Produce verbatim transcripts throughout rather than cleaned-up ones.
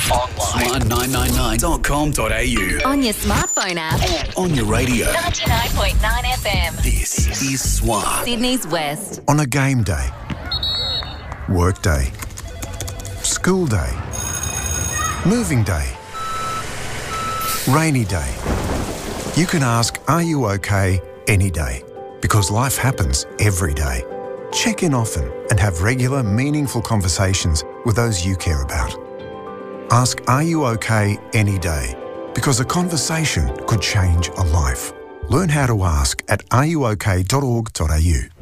Online. Swan nine nine nine dot com dot a u. On your smartphone app. On your radio. ninety-nine point nine F M. This is Swan. Sydney's West. On a game day, work day, school day, moving day, rainy day. You can ask, are you okay, any day? Because life happens every day. Check in often and have regular, meaningful conversations with those you care about. Ask, are you okay, any day? Because a conversation could change a life. Learn how to ask at are you okay dot org dot a u.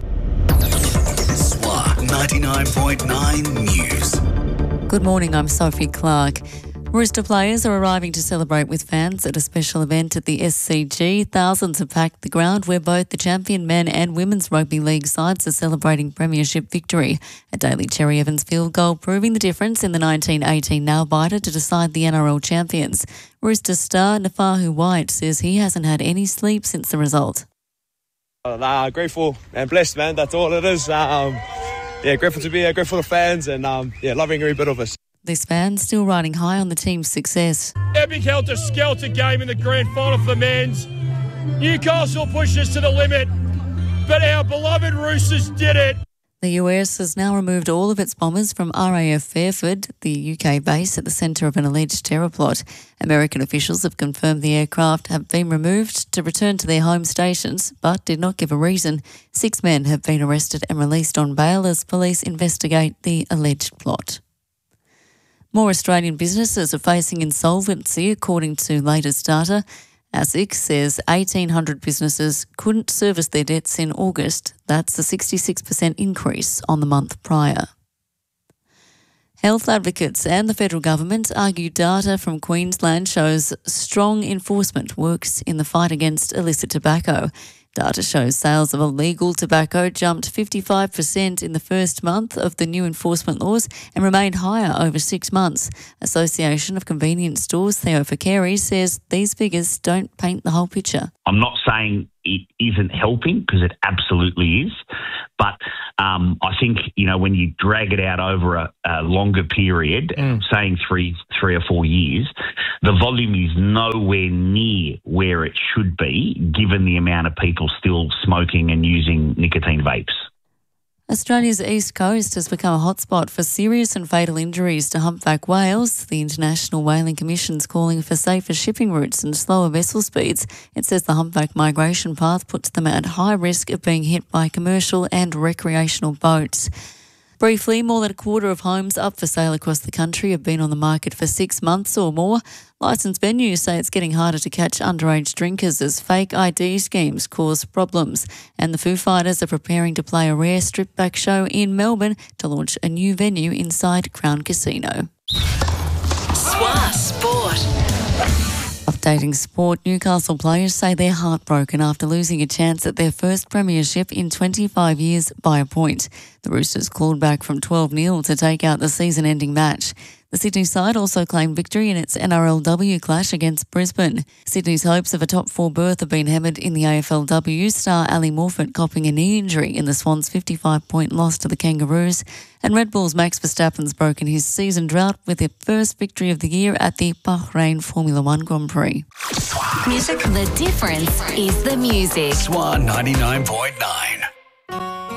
Swan ninety-nine point nine News. Good morning, I'm Sophie Clark. Rooster players are arriving to celebrate with fans at a special event at the S C G. Thousands have packed the ground where both the champion men and women's rugby league sides are celebrating premiership victory. A Daly Cherry Evans field goal proving the difference in the nineteen eighteen nail-biter to decide the N R L champions. Rooster star Nafahu White says he hasn't had any sleep since the result. Uh, grateful and blessed, man. That's all it is. Um, yeah, grateful to be here, grateful to fans, and um, yeah, loving every bit of us. This fan still riding high on the team's success. Epic helter-skelter game in the grand final for men's. Newcastle pushed us to the limit, but our beloved Roosters did it. The U S has now removed all of its bombers from R A F Fairford, the U K base at the centre of an alleged terror plot. American officials have confirmed the aircraft have been removed to return to their home stations, but did not give a reason. Six men have been arrested and released on bail as police investigate the alleged plot. More Australian businesses are facing insolvency, according to latest data. ASIC says eighteen hundred businesses couldn't service their debts in August. That's a sixty-six percent increase on the month prior. Health advocates and the federal government argue data from Queensland shows strong enforcement works in the fight against illicit tobacco. Data shows sales of illegal tobacco jumped fifty-five percent in the first month of the new enforcement laws and remained higher over six months. Association of Convenience Stores, Theo Fakeri, says these figures don't paint the whole picture. I'm not saying it isn't helping, because it absolutely is. But um, I think, you know, when you drag it out over a, a longer period, mm. saying three, three or four years, the volume is nowhere near where it should be, given the amount of people still smoking and using nicotine vapes. Australia's east coast has become a hotspot for serious and fatal injuries to humpback whales. The International Whaling Commission's calling for safer shipping routes and slower vessel speeds. It says the humpback migration path puts them at high risk of being hit by commercial and recreational boats. Briefly, more than a quarter of homes up for sale across the country have been on the market for six months or more. Licensed venues say it's getting harder to catch underage drinkers as fake I D schemes cause problems. And the Foo Fighters are preparing to play a rare strip-back show in Melbourne to launch a new venue inside Crown Casino. Swan Sport. Updating sport, Newcastle players say they're heartbroken after losing a chance at their first premiership in twenty-five years by a point. The Roosters clawed back from twelve nil to take out the season-ending match. The Sydney side also claimed victory in its N R L W clash against Brisbane. Sydney's hopes of a top four berth have been hammered in the A F L W, star Ali Morfitt copping a knee injury in the Swans' fifty-five point loss to the Kangaroos. And Red Bull's Max Verstappen's broken his season drought with their first victory of the year at the Bahrain Formula One Grand Prix. Music. The difference is the music. Swan ninety-nine point nine.